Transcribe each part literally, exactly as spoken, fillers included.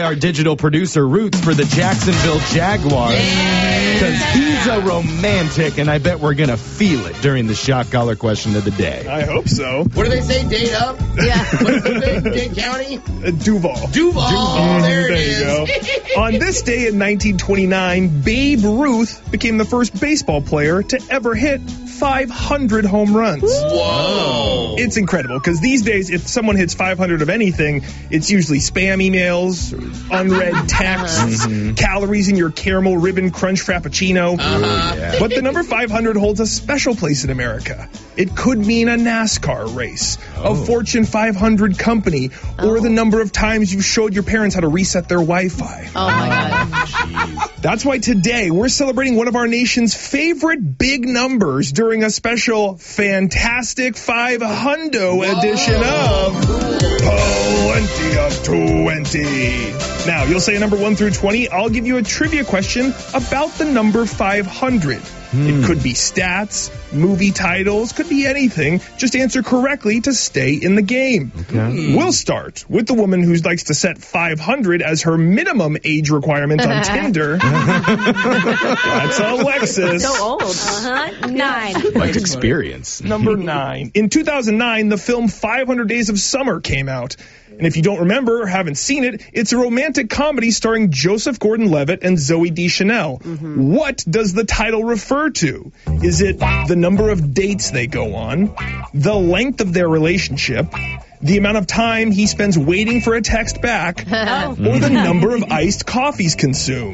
Our digital producer roots for the Jacksonville Jaguars because he's a romantic, and I bet we're going to feel it during the shot collar question of the day. I hope so. What do they say? Date up? Yeah. What's the thing? Dade County? Uh, Duval. Duval. Mm, There it there is. you go. On this day in nineteen twenty-nine, Babe Ruth became the first baseball player to ever hit five hundred home runs. Whoa. It's incredible because these days, if someone hits five hundred of anything, it's usually spam emails, unread texts, Mm-hmm. calories in your caramel ribbon crunch frappuccino. Uh-huh. Yeah. But the number five hundred holds a special place in America. It could mean a NASCAR race, Oh. a Fortune five hundred company, or the number of times you showed your parents how to reset their Wi-Fi. Oh, my God. That's why today we're celebrating one of our nation's favorite big numbers during a special Fantastic five Hundo edition of Plenty of twenty. Now, you'll say a number one through twenty. I'll give you a trivia question about the number five hundred. It could be stats, movie titles, could be anything. Just answer correctly to stay in the game. Okay. We'll start with the woman who likes to set five hundred as her minimum age requirement on Tinder. That's Alexis. So old. Uh-huh. Nine. Like experience. Number nine. In two thousand nine, the film five hundred Days of Summer came out. And if you don't remember or haven't seen it, it's a romantic comedy starring Joseph Gordon-Levitt and Zooey Deschanel. Mm-hmm. What does the title refer to? Is it the number of dates they go on, the length of their relationship, the amount of time he spends waiting for a text back, Oh. or the number of iced coffees consumed?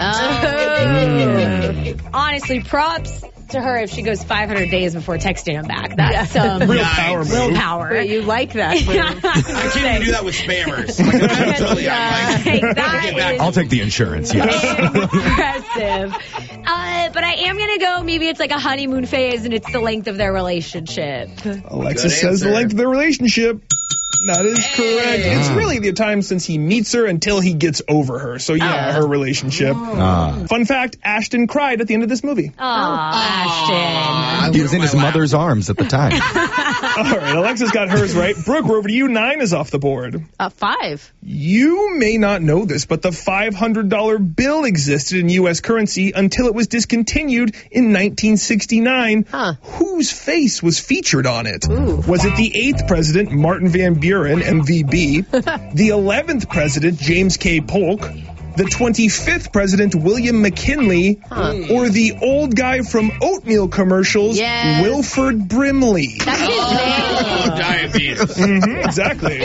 Honestly, props to her if she goes five hundred days before texting him back. That's um, Real Nice. power move. willpower. But you like that. Lou. I can't even do that with spammers. Like, I'm totally, I'm like, Like, get that back. is I'll take the insurance, yes. impressive. Uh, but I am going to go, maybe it's like a honeymoon phase and it's the length of their relationship. Alexis Good says the answer. length of their relationship. That is correct. It's really the time since he meets her until he gets over her. So yeah, her relationship. Ah. Fun fact, Ashton cried at the end of this movie. Oh, Ashton. I He was in my his lap. mother's arms at the time. All right, Alexis got hers right. Brooke, we're over to you. Nine is off the board. Uh, five. You may not know this, but the five hundred dollar bill existed in U S currency until it was discontinued in nineteen sixty-nine. Huh. Whose face was featured on it? Ooh. Was it the eighth president, Martin Van Buren, M V B, the eleventh president, James K. Polk, the twenty-fifth president, William McKinley, or the old guy from oatmeal commercials, Yes. Wilford Brimley? That's his Oh, name. diabetes. Mhm, exactly.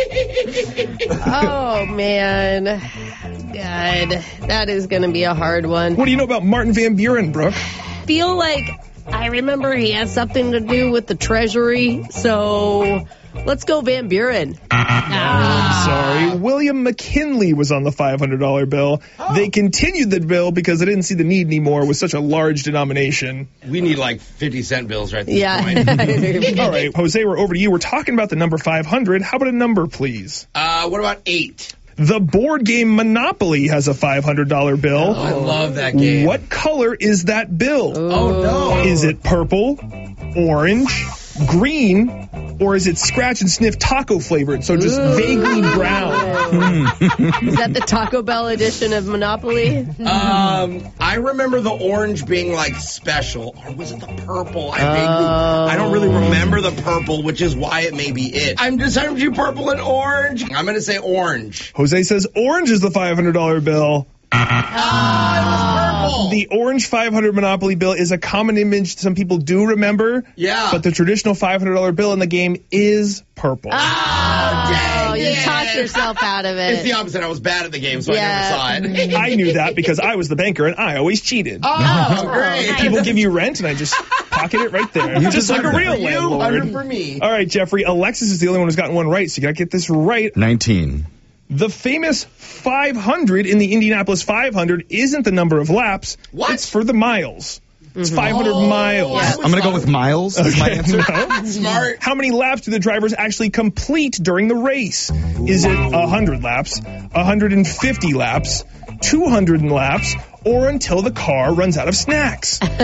Oh, man. God, that is going to be a hard one. What do you know about Martin Van Buren, Brooke? Feel like I remember he has something to do with the Treasury, so let's go Van Buren. Sorry, William McKinley was on the five hundred dollar bill. They continued the bill because they didn't see the need anymore with such a large denomination. We need like fifty cent bills right at this Yeah. point. All right, Jose, we're over to you. We're talking about the number five hundred. How about a number, please? Uh, what about eight? The board game Monopoly has a five hundred dollar bill. I love that game. What color is that bill? Oh, no. Is it purple, orange, green, or is it scratch and sniff taco flavored? So just vaguely brown. Is that the Taco Bell edition of Monopoly? Um, I remember the orange being like special, or was it the purple? I vaguely, I don't really remember the purple, which is why it may be it. I'm deciding between purple and orange. I'm gonna say orange. Jose says orange is the five hundred dollar bill. Ah, it was purple. The orange five hundred Monopoly bill is a common image some people do remember. Yeah. But the traditional five hundred dollar bill in the game is purple. Oh, dang Oh, you it. talked yourself out of It's it. the opposite. I was bad at the game, so Yeah. I never saw it. I knew that because I was the banker and I always cheated. Oh, great. People give you rent and I just pocket it right there. Just like a Hundred real for you, hundred landlord. for me. All right, Jeffrey. Alexis is the only one who's gotten one right, so you gotta get this right. nineteen. The famous five hundred in the Indianapolis five hundred isn't the number of laps. What? It's for the miles. It's five hundred Oh, miles. yeah. I'm going to go with miles as my answer. No. Smart. How many laps do the drivers actually complete during the race? Is it one hundred laps, one hundred fifty laps, two hundred laps, or until the car runs out of snacks? We're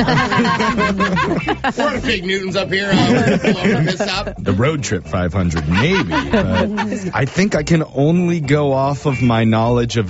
the big Newtons up here. Uh, we're all over this up. The road trip five hundred, maybe. But I think I can only go off of my knowledge of